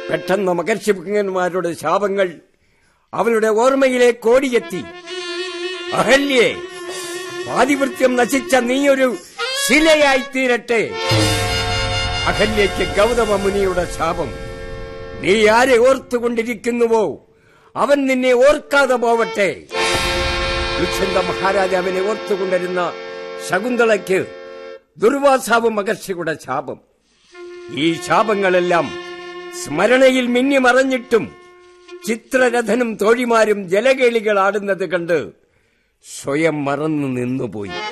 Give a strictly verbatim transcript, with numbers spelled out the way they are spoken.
പെട്ടെന്ന് മഹർഷിപുങ്ങന്മാരുടെ ശാപങ്ങൾ അവളുടെ ഓർമ്മയിലേക്ക് ഓടിയെത്തി. അഹല്യേ, പാതിവൃത്യം നശിച്ച നീയൊരു ശിലയായിത്തീരട്ടെ. അഹല്യയ്ക്ക് ഗൗതമ മുനിയുടെ ശാപം. നീ ആരെ ഓർത്തുകൊണ്ടിരിക്കുന്നുവോ അവൻ നിന്നെ ഓർക്കാതെ പോവട്ടെ. ദുഷ്യന്ത മഹാരാജാവിനെ ഓർത്തുകൊണ്ടിരുന്ന ശകുന്തളയ്ക്ക് ദുർവാസാവ് മഹർഷിയുടെ ശാപം. ഈ ശാപങ്ങളെല്ലാം സ്മരണയിൽ മിന്നിമറഞ്ഞിട്ടും ചിത്രരഥനും തോഴിമാരും ജലകേളികളാടുന്നത് കണ്ട് സ്വയം മറന്നു നിന്നുപോയി.